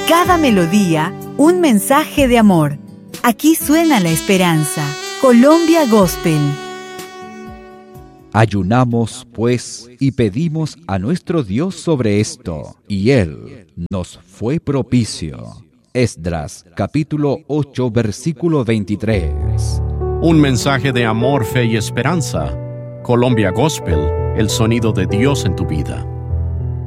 cada melodía, un mensaje de amor. Aquí suena la esperanza. Colombia Gospel. Ayunamos, pues, y pedimos a nuestro Dios sobre esto, y Él nos fue propicio. Esdras, capítulo 8, versículo 23. Un mensaje de amor, fe y esperanza. Colombia Gospel, el sonido de Dios en tu vida.